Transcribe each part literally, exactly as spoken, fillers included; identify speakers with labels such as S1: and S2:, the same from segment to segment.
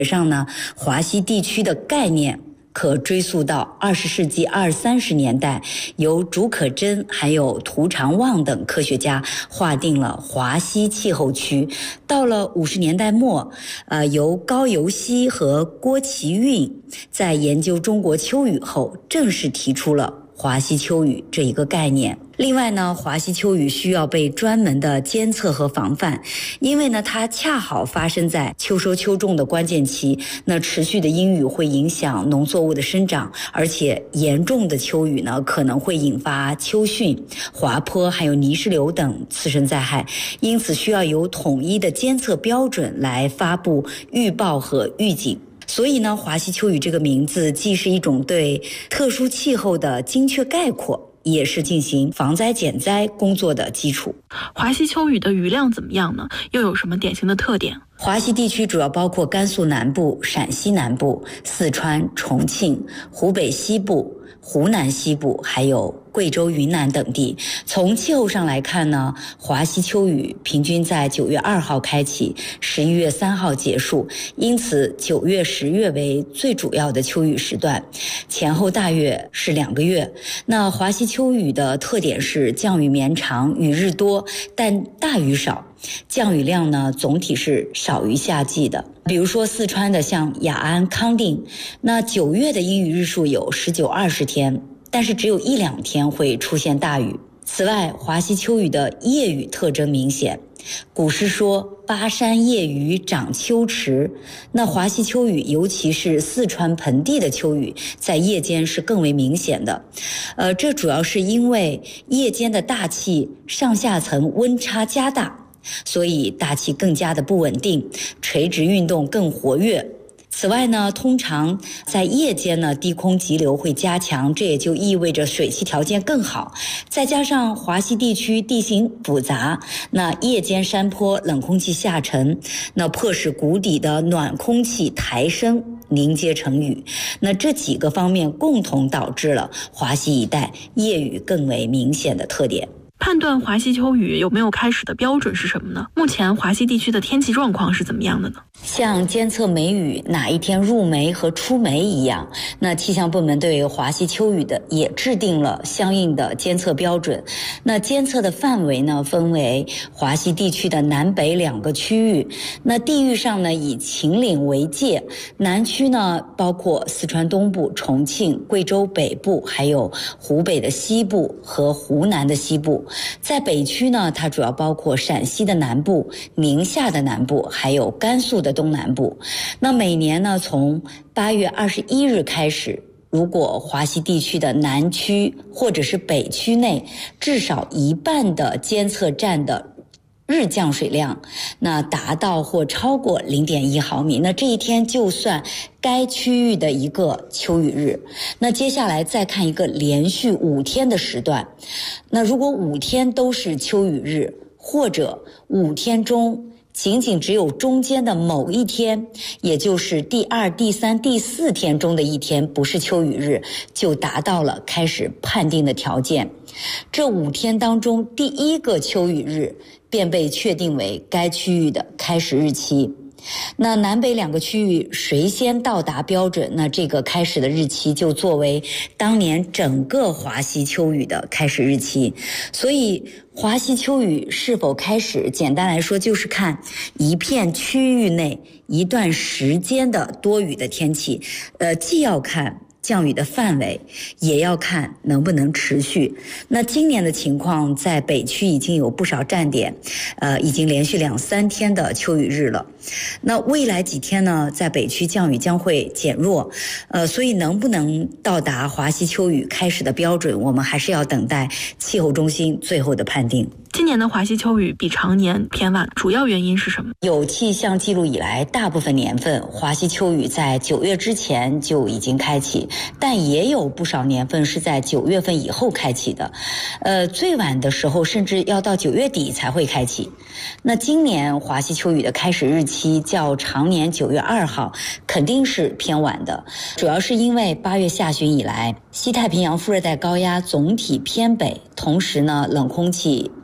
S1: 上呢，华西地区的概念可追溯到二十世纪二三十年代，由竺可桢还有涂长望等科学家划定了华西气候区。到了五十年代末，呃，由高游锡和郭其运在研究中国秋雨后，正式提出了华西秋雨这一个概念。另外呢，华西秋雨需要被专门的监测和防范，因为呢，它恰好发生在秋收秋种的关键期。那持续的阴雨会影响农作物的生长，而且严重的秋雨呢，可能会引发秋汛、滑坡还有泥石流等次生灾害，因此需要有统一的监测标准来发布预报和预警。所以呢，华西秋雨这个名字既是一种对特殊气候的精确概括，也是进行防灾减灾工作的基础。
S2: 华西秋雨的雨量怎么样呢？又有什么典型的特点？
S1: 华西地区主要包括甘肃南部、陕西南部、四川、重庆、湖北西部、湖南西部，还有贵州、云南等地。从气候上来看呢，华西秋雨平均在九月二号开启，十一月三号结束，因此九月、十月为最主要的秋雨时段，前后大约是两个月。那华西秋雨的特点是降雨绵长，雨日多，但大雨少。降雨量呢，总体是少于夏季的。比如说四川的像雅安、康定，那九月的阴雨日数有十九、二十天，但是只有一两天会出现大雨。此外，华西秋雨的夜雨特征明显。古诗说巴山夜雨涨秋池，那华西秋雨尤其是四川盆地的秋雨在夜间是更为明显的。呃，这主要是因为夜间的大气上下层温差加大，所以大气更加的不稳定，垂直运动更活跃。此外呢，通常在夜间呢，低空急流会加强，这也就意味着水汽条件更好。再加上华西地区地形复杂，那夜间山坡冷空气下沉，那迫使谷底的暖空气抬升，凝结成雨。那这几个方面共同导致了华西一带夜雨更为明显的特点。
S2: 判断华西秋雨有没有开始的标准是什么呢？目前华西地区的天气状况是怎么样的呢？
S1: 像监测梅雨哪一天入梅和出梅一样，那气象部门对华西秋雨的也制定了相应的监测标准。那监测的范围呢，分为华西地区的南北两个区域。那地域上呢，以秦岭为界，南区呢包括四川东部、重庆、贵州北部，还有湖北的西部和湖南的西部。在北区呢，它主要包括陕西的南部、宁夏的南部，还有甘肃的东南部。那每年呢，从八月二十一日开始，如果华西地区的南区或者是北区内至少一半的监测站的日降水量那达到或超过 零点一毫米，那这一天就算该区域的一个秋雨日。那接下来再看一个连续五天的时段，那如果五天都是秋雨日，或者五天中仅仅只有中间的某一天，也就是第二、第三、第四天中的一天不是秋雨日，就达到了开始判定的条件。这五天当中，第一个秋雨日便被确定为该区域的开始日期。那南北两个区域谁先到达标准，那这个开始的日期就作为当年整个华西秋雨的开始日期。所以华西秋雨是否开始，简单来说就是看一片区域内一段时间的多雨的天气，呃，既要看降雨的范围，也要看能不能持续。那今年的情况，在北区已经有不少站点，呃，已经连续两三天的秋雨日了。那未来几天呢，在北区降雨将会减弱，呃，所以能不能到达华西秋雨开始的标准，我们还是要等待气候中心最后的判定。
S2: 今年的华西秋雨比常年偏晚，主要原因是什么？
S1: 有气象记录以来，大部分年份华西秋雨在九月之前就已经开启，但也有不少年份是在九月份以后开启的，呃，最晚的时候甚至要到九月底才会开启。那今年华西秋雨的开始日期较常年九月二号肯定是偏晚的，主要是因为八月下旬以来，西太平洋副热带高压总体偏北，同时呢，冷空气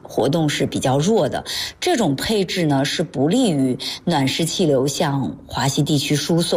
S1: 活动是比较弱的，这种配置呢是不利于暖湿气流向华西地区输送。